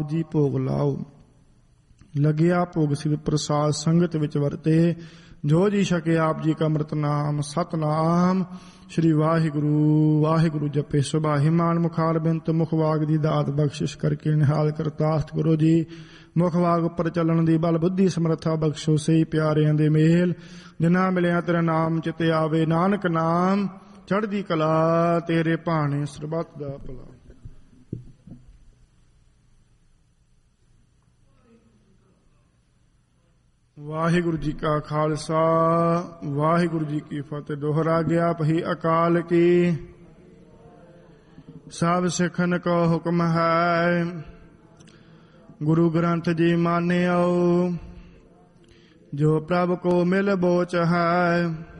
ਜੀ ਭੋਗ ਲਾਓ। ਲੱਗਿਆ ਭੋਗ ਸਿਰ ਪ੍ਰਸਾਦ ਸੰਗਤ ਵਿੱਚ ਵਰਤੇ। ਜੋ ਜੀ ਛਕੇ ਆਪ ਜੀ ਕਾ ਅੰਮ੍ਰਿਤ ਨਾਮ ਸਤਨਾਮ। ਸ਼੍ਰੀ ਵਾਹਿਗੁਰੂ ਵਾਹਿਗੁਰੂ ਜਪੇ ਸੁਭਾਹਿਮਾਨ ਮੁਖਾਲ ਬਿੰਤ ਮੁਖ ਵਾਗ ਦੀ ਦਾਤ ਬਖਸ਼ਿਸ਼ ਕਰਕੇ ਨਿਹਾਲ ਕਰਤਾਸਤ ਕਰੋ ਜੀ। ਮੁਖ ਵਾਗ ਉੱਪਰ ਚੱਲਣ ਦੀ ਬਲ ਬੁੱਧੀ ਸਮਰੱਥਾ ਬਖਸ਼ੋ। ਸਹੀ ਪਿਆਰਿਆਂ ਦੇ ਮੇਲ ਜਿਨ੍ਹਾਂ ਮਿਲਿਆ ਤੇਰਾ ਨਾਮ ਚਿਤ ਆਵੇ। ਨਾਨਕ ਨਾਮ ਚੜ੍ਹਦੀ ਕਲਾ ਤੇਰੇ ਭਾਣੇ ਸਰਬੱਤ ਦਾ ਭਲਾ। ਵਾਹਿਗੁਰੂ ਜੀ ਕਾ ਖਾਲਸਾ ਵਾਹਿਗੁਰੂ ਜੀ ਕੀ ਫਤਿਹ। ਦੋਹਰਾ ਗਿਆ ਪਹੀ ਅਕਾਲ ਕੀ ਸਭ ਸਿੱਖਨ ਕੋ ਹੁਕਮ ਹੈ। ਗੁਰੂ ਗ੍ਰੰਥ ਜੀ ਮਾਨਿਓ ਜੋ ਪ੍ਰਭ ਕੋ ਮਿਲ ਬੋਚ ਹੈ।